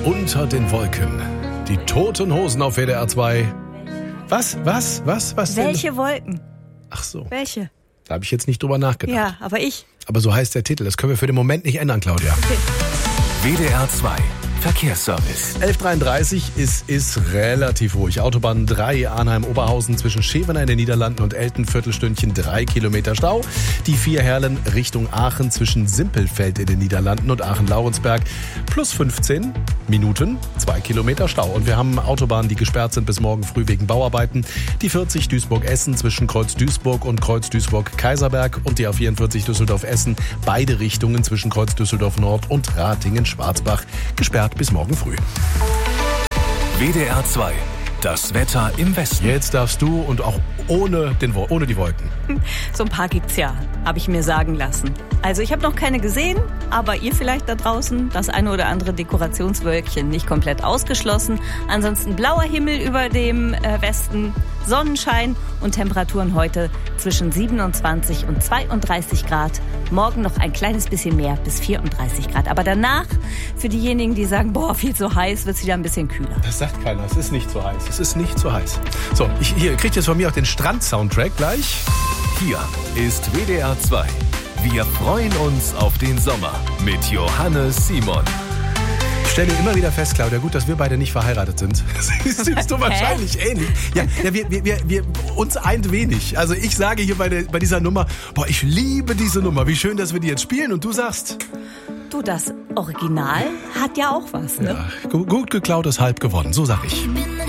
Unter den Wolken. Die Toten Hosen auf WDR 2. Was denn? Welche Wolken? Ach so. Welche? Da habe ich jetzt nicht drüber nachgedacht. Ja, aber ich. Aber so heißt der Titel. Das können wir für den Moment nicht ändern, Claudia. Okay. WDR 2 Verkehrsservice. 11.33 ist relativ ruhig. Autobahn 3 Arnheim-Oberhausen zwischen Schevener in den Niederlanden und Elten, Viertelstündchen 3 Kilometer Stau. Die 4 Herlen Richtung Aachen zwischen Simpelfeld in den Niederlanden und Aachen-Laurensberg plus 15 Minuten, 2 Kilometer Stau. Und wir haben Autobahnen, die gesperrt sind bis morgen früh wegen Bauarbeiten. Die 40 Duisburg-Essen zwischen Kreuz-Duisburg und Kreuz-Duisburg-Kaiserberg und die A44 Düsseldorf-Essen. Beide Richtungen zwischen Kreuz-Düsseldorf-Nord und Ratingen-Schwarzbach gesperrt bis morgen früh. WDR 2. Das Wetter im Westen. Jetzt darfst du und auch ohne die Wolken. So ein paar gibt's ja, habe ich mir sagen lassen. Also ich habe noch keine gesehen, aber ihr vielleicht da draußen, das eine oder andere Dekorationswölkchen nicht komplett ausgeschlossen. Ansonsten blauer Himmel über dem Westen, Sonnenschein und Temperaturen heute zwischen 27 und 32 Grad. Morgen noch ein kleines bisschen mehr, bis 34 Grad. Aber danach, für diejenigen, die sagen, boah, viel zu heiß, wird's wieder ein bisschen kühler. Das sagt keiner, es ist nicht so heiß. Es ist nicht so heiß. So, hier kriegt jetzt von mir auch den Strand-Soundtrack gleich. Hier ist WDR 2. Wir freuen uns auf den Sommer mit Johannes Simon. Ich stelle immer wieder fest, Claudia, gut, dass wir beide nicht verheiratet sind. Das siehst du wahrscheinlich ähnlich. Ja, wir uns eint wenig. Also ich sage hier bei dieser Nummer, boah, ich liebe diese Nummer. Wie schön, dass wir die jetzt spielen. Und du sagst... Du, das Original hat ja auch was, ne? Ja, gut geklaut ist halb gewonnen, so sag ich.